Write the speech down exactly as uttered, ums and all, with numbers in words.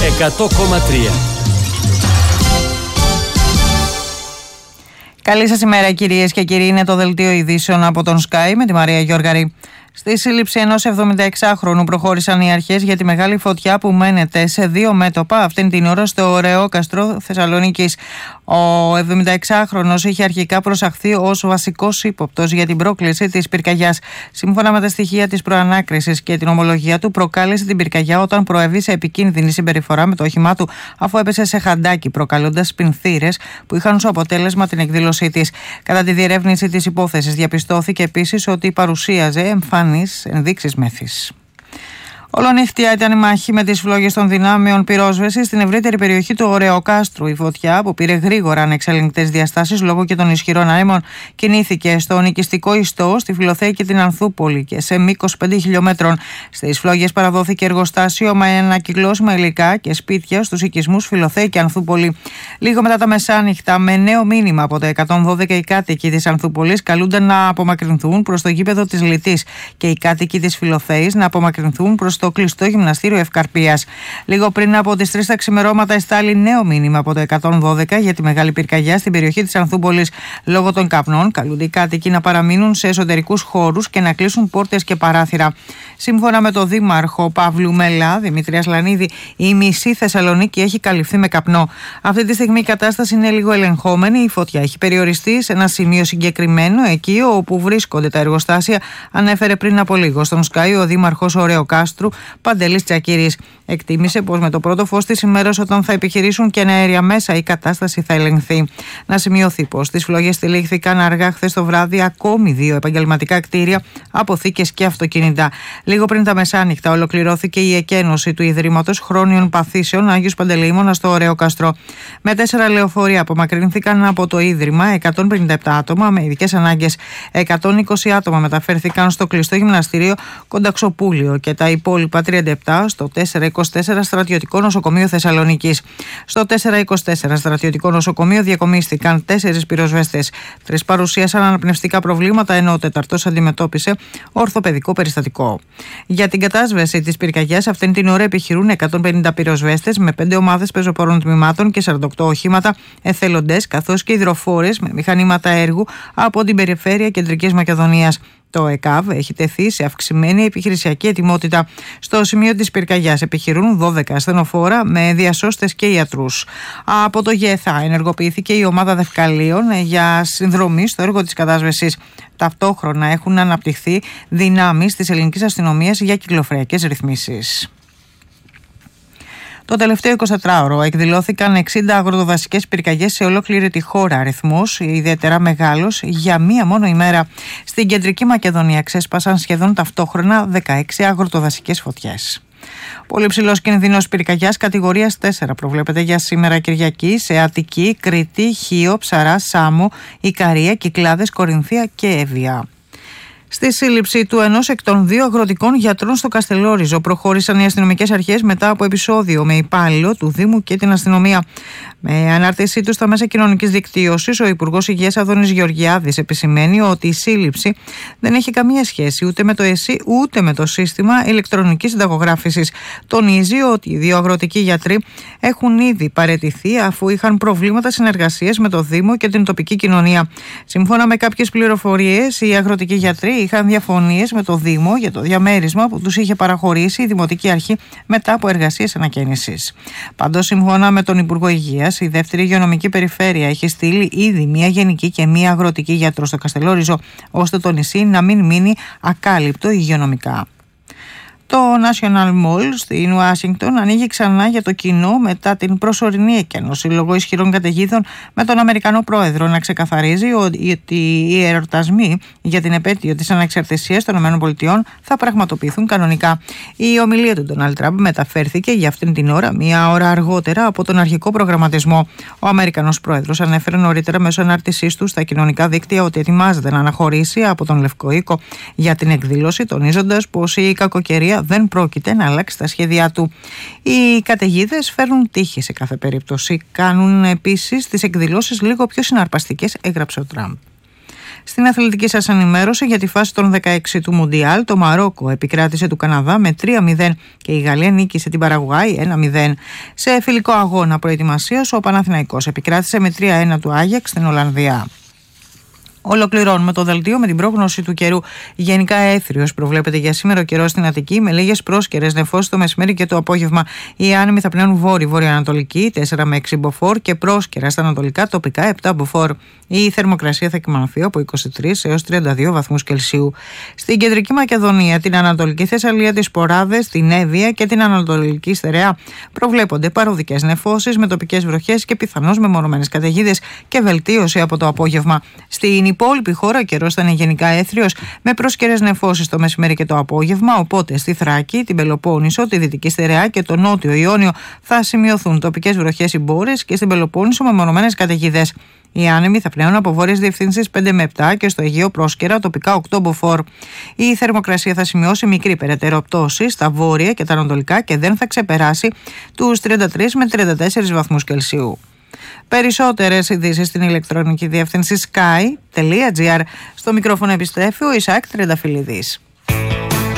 εκατό κόμμα τρία. Καλή σας ημέρα κυρίες και κύριοι, είναι το δελτίο ειδήσεων από τον Sky με τη Μαρία Γιώργαρη. Στη σύλληψη ενός εβδομηνταεξάχρονου προχώρησαν οι αρχές για τη μεγάλη φωτιά που μένεται σε δύο μέτωπα αυτήν την ώρα στο Ωρεόκαστρο Θεσσαλονίκης. Ο εβδομηνταεξάχρονος είχε αρχικά προσαχθεί ως βασικός ύποπτος για την πρόκληση της πυρκαγιάς. Σύμφωνα με τα στοιχεία της προανάκρισης και την ομολογία του, προκάλεσε την πυρκαγιά όταν προέβη σε επικίνδυνη συμπεριφορά με το όχημά του, αφού έπεσε σε χαντάκι, προκαλώντας πινθύρες που είχαν ως αποτέλεσμα την εκδήλωσή της. Κατά τη διερεύνηση της υπόθεσης, διαπιστώθηκε επίσης ότι παρουσίαζε εμφανείς ενδείξεις μέθης. Ολονύχτια ήταν η μάχη με τις φλόγες των δυνάμεων πυρόσβεσης στην ευρύτερη περιοχή του Ωρεοκάστρου. Η φωτιά, που πήρε γρήγορα ανεξελεγκτές διαστάσεις λόγω και των ισχυρών αέρων, κινήθηκε στο νοικιστικό ιστό, στη Φιλοθέη και την Ανθούπολη και σε μήκος πέντε χιλιόμετρων. Στις φλόγες παραδόθηκε εργοστάσιο με ανακυκλώσιμα υλικά και σπίτια στους οικισμούς Φιλοθέη και Ανθούπολη. Λίγο μετά τα μεσάνυχτα, με νέο μήνυμα από το εκατόν δώδεκα, οι κάτοικοι της Ανθούπολης καλούνται να απομακρυνθούν προς το γήπεδο της Λυτής και οι κάτοικοι της Φιλοθέης να απομακρυνθούν προς το το κλειστό γυμναστήριο Ευκαρπίας. Λίγο πριν από τις τρεις τα ξημερώματα, εστάλει νέο μήνυμα από το εκατόν δώδεκα για τη μεγάλη πυρκαγιά στην περιοχή της Ανθούπολης. Λόγω των καπνών, καλούνται οι κάτοικοι να παραμείνουν σε εσωτερικούς χώρους και να κλείσουν πόρτες και παράθυρα. Σύμφωνα με τον Δήμαρχο Παύλου Μελά, Δημήτρια Λανίδη, η μισή Θεσσαλονίκη έχει καλυφθεί με καπνό. Αυτή τη στιγμή η κατάσταση είναι λίγο ελεγχόμενη. Η φωτιά έχει περιοριστεί σε ένα σημείο συγκεκριμένο, εκεί όπου βρίσκονται τα εργοστάσια, ανέφερε πριν από λίγο στον Sky ο Δήμαρχος Ωρεοκάστρου, Παντελής Τσακύρης. Εκτίμησε πως με το πρώτο φως της ημέρας, όταν θα επιχειρήσουν και αέρια μέσα, η κατάσταση θα ελεγχθεί. Να σημειωθεί πως στις φλόγες τυλίχθηκαν αργά χθες το βράδυ ακόμη δύο επαγγελματικά κτίρια, αποθήκες και αυτοκίνητα. Λίγο πριν τα μεσάνυχτα, ολοκληρώθηκε η εκένωση του Ιδρύματος Χρόνιων Παθήσεων Άγιος Παντελεήμωνα στο Ωρεοκαστρό. Με τέσσερα λεωφορεία απομακρύνθηκαν από το Ίδρυμα εκατόν πενήντα επτά άτομα με ειδικές ανάγκες. εκατόν είκοσι άτομα μεταφέρθηκαν στο κλειστό γυμναστήριο Κονταξοπούλιο και τα υπόλοιπα τριάντα επτά στο τετρακόσια είκοσι τέσσερα Στρατιωτικό Νοσοκομείο Θεσσαλονίκης. Στο τετρακόσια είκοσι τέσσερα Στρατιωτικό Νοσοκομείο διακομίστηκαν τέσσερις πυροσβέστες. Τρεις παρουσίασαν αναπνευστικά προβλήματα, ενώ ο τέταρτος αντιμετώπισε ορθοπαιδικό περιστατικό. Για την κατάσβεση της πυρκαγιάς, αυτήν την ώρα επιχειρούν εκατόν πενήντα πυροσβέστες με πέντε ομάδες πεζοπόρων τμήματων και σαράντα οκτώ οχήματα, εθελοντές καθώς και υδροφόρες με μηχανήματα έργου από την περιφέρεια Κεντρικής Μακεδονίας. Το ΕΚΑΒ έχει τεθεί σε αυξημένη επιχειρησιακή ετοιμότητα. Στο σημείο της πυρκαγιάς επιχειρούν δώδεκα ασθενοφόρα με διασώστες και ιατρούς. Από το ΓΕΘΑ ενεργοποιήθηκε η ομάδα δευκαλίων για συνδρομή στο έργο της κατάσβεσης. Ταυτόχρονα έχουν αναπτυχθεί δυνάμεις της ελληνικής αστυνομίας για κυκλοφοριακές ρυθμίσεις. Το τελευταίο εικοσιτετράωρο εκδηλώθηκαν εξήντα αγροτοδασικές πυρκαγιές σε ολόκληρη τη χώρα. Αριθμός ιδιαίτερα μεγάλος για μία μόνο ημέρα. Στην Κεντρική Μακεδονία ξέσπασαν σχεδόν ταυτόχρονα δεκαέξι αγροτοδασικές φωτιές. Πολύ ψηλός κινδύνος πυρκαγιάς κατηγορίας τέσσερα προβλέπεται για σήμερα Κυριακή σε Αττική, Κρήτη, Χίο, Ψαρά, Σάμο, Ικαρία, Κυκλάδες, Κορινθία και Εύβοια. Στη σύλληψη του ενός εκ των δύο αγροτικών γιατρών στο Καστελόριζο προχώρησαν οι αστυνομικές αρχές μετά από επεισόδιο με υπάλληλο του Δήμου και την αστυνομία. Με ανάρτησή του στα μέσα κοινωνικής δικτύωσης, ο Υπουργός Υγείας Άδωνης Γεωργιάδης επισημαίνει ότι η σύλληψη δεν έχει καμία σχέση ούτε με το ΕΣΥ ούτε με το σύστημα ηλεκτρονικής συνταγογράφησης. Τονίζει ότι οι δύο αγροτικοί γιατροί έχουν ήδη παραιτηθεί αφού είχαν προβλήματα συνεργασίας με το Δήμο και την τοπική κοινωνία. Σύμφωνα με κάποιες πληροφορίες, οι αγροτικοί γιατροί είχαν διαφωνίες με το Δήμο για το διαμέρισμα που τους είχε παραχωρήσει η Δημοτική Αρχή μετά από εργασίες ανακαίνησης. Πάντως, σύμφωνα με τον Υπουργό Υγείας, η δεύτερη υγειονομική περιφέρεια έχει στείλει ήδη μία γενική και μία αγροτική γιατρό στο Καστελόριζο, ώστε το νησί να μην μείνει ακάλυπτο υγειονομικά. Το National Mall στην Ουάσιγκτον ανοίγει ξανά για το κοινό μετά την προσωρινή εκένωση λόγω ισχυρών καταιγίδων, με τον Αμερικανό πρόεδρο να ξεκαθαρίζει ότι οι εορτασμοί για την επέτειο της ανεξαρτησίας των ΗΠΑ θα πραγματοποιηθούν κανονικά. Η ομιλία του Ντόναλντ Τραμπ μεταφέρθηκε για αυτήν την ώρα, μία ώρα αργότερα από τον αρχικό προγραμματισμό. Ο Αμερικανός πρόεδρος ανέφερε νωρίτερα μέσω ανάρτησής του στα κοινωνικά δίκτυα ότι ετοιμάζεται να αναχωρήσει από τον Λευκό Οίκο για την εκδήλωση, τονίζοντας πως η κακοκαιρία δεν πρόκειται να αλλάξει τα σχέδιά του. Οι καταιγίδες φέρνουν τύχη σε κάθε περίπτωση. Κάνουν επίσης τις εκδηλώσεις λίγο πιο συναρπαστικές, έγραψε ο Τραμπ. Στην αθλητική σας ενημέρωση για τη φάση των δεκαέξι του Μουντιάλ, το Μαρόκο επικράτησε του Καναδά με τρία μηδέν και η Γαλλία νίκησε την Παραγουάη ένα μηδέν. Σε φιλικό αγώνα προετοιμασίας, ο Παναθηναϊκός επικράτησε με τρία ένα του Άγιαξ στην Ολλανδία. Ολοκληρώνουμε το δελτίο με την πρόγνωση του καιρού. Γενικά έθριος προβλέπεται για σήμερα ο καιρός στην Αττική, με λίγες πρόσκαιρες νεφώσεις το μεσημέρι και το απόγευμα. Οι άνεμοι θα πνέουν βόρειο-βορειοανατολική, τέσσερα με έξι μποφόρ και πρόσκαιρα στα ανατολικά, τοπικά επτά μποφόρ. Η θερμοκρασία θα κυμανθεί από είκοσι τρεις έως τριάντα δύο βαθμούς Κελσίου. Στην κεντρική Μακεδονία, την Ανατολική Θεσσαλία, τις Ποράδες, την Εύβοια και την Ανατολική Στερεά προβλέπονται παροδικές νεφώσεις με τοπικές βροχές και πιθανώς μεμονωμένες καταιγίδες και βελτίωση από το απόγευμα. Στην υπόλοιπη χώρα ο καιρός θα είναι γενικά έθριος με πρόσκαιρες νεφώσεις το μεσημέρι και το απόγευμα, οπότε στη Θράκη, την Πελοπόννησο, τη Δυτική Στερεά και το Νότιο Ιόνιο θα σημειωθούν τοπικές βροχές ή μπόρες και στην Πελοπόννησο μεμονωμένες καταιγίδες. Οι άνεμοι θα πνέουν από βόρειες διευθύνσεις πέντε με επτά και στο Αιγαίο πρόσκαιρα τοπικά οκτώ μποφόρ. Η θερμοκρασία θα σημειώσει μικρή περαιτέρω πτώση στα βόρεια και τα ανατολικά και δεν θα ξεπεράσει τους τριάντα τρεις με τριάντα τέσσερις βαθμούς Κελσίου. Περισσότερες ειδήσεις στην ηλεκτρονική διεύθυνση sky τελεία gr. Στο μικρόφωνο επιστρέφει ο Ισαάκ Τρενταφυλλίδης.